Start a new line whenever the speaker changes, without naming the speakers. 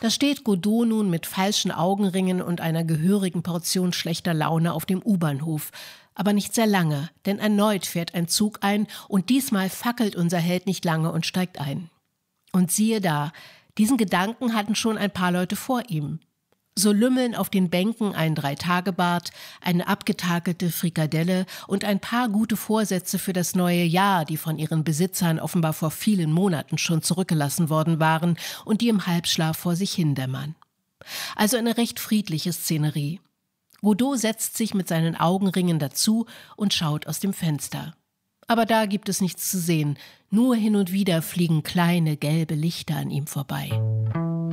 Da steht Godot nun mit falschen Augenringen und einer gehörigen Portion schlechter Laune auf dem U-Bahnhof. Aber nicht sehr lange, denn erneut fährt ein Zug ein und diesmal fackelt unser Held nicht lange und steigt ein. Und siehe da, diesen Gedanken hatten schon ein paar Leute vor ihm. So lümmeln auf den Bänken ein 3-Tage-Bart, eine abgetakelte Frikadelle und ein paar gute Vorsätze für das neue Jahr, die von ihren Besitzern offenbar vor vielen Monaten schon zurückgelassen worden waren und die im Halbschlaf vor sich hindämmern. Also eine recht friedliche Szenerie. Godot setzt sich mit seinen Augenringen dazu und schaut aus dem Fenster. Aber da gibt es nichts zu sehen, nur hin und wieder fliegen kleine gelbe Lichter an ihm vorbei.